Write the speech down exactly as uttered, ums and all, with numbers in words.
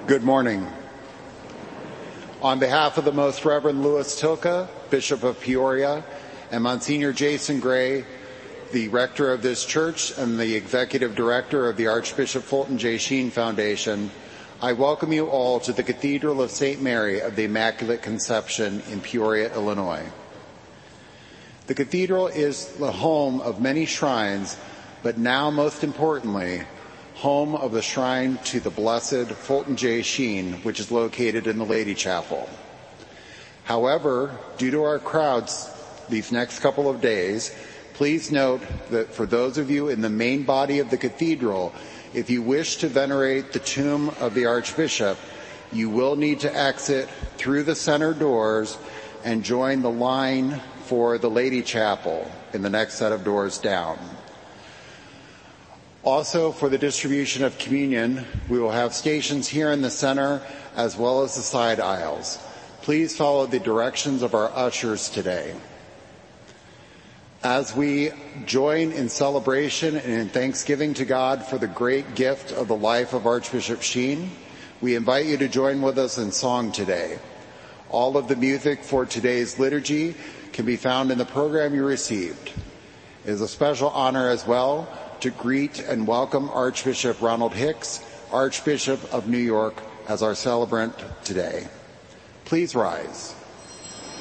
Good morning. On behalf of the Most Reverend Louis Tilka, Bishop of Peoria, and Monsignor Jason Gray, the rector of this church and the executive director of the Archbishop Fulton J. Sheen Foundation, I welcome you all to the Cathedral of Saint Mary of the Immaculate Conception in Peoria, Illinois. The cathedral is the home of many shrines, but now most importantly, home of the shrine to the Blessed Fulton J. Sheen, which is located in the Lady Chapel. However, due to our crowds these next couple of days, please note that for those of you in the main body of the cathedral, if you wish to venerate the tomb of the Archbishop, you will need to exit through the center doors and join the line for the Lady Chapel in the next set of doors down. Also, for the distribution of communion, we will have stations here in the center as well as the side aisles. Please follow the directions of our ushers today. As we join in celebration and in thanksgiving to God for the great gift of the life of Archbishop Sheen, we invite you to join with us in song today. All of the music for today's liturgy can be found in the program you received. It is a special honor as well to greet and welcome Archbishop Ronald Hicks, Archbishop of New York, as our celebrant today. Please rise.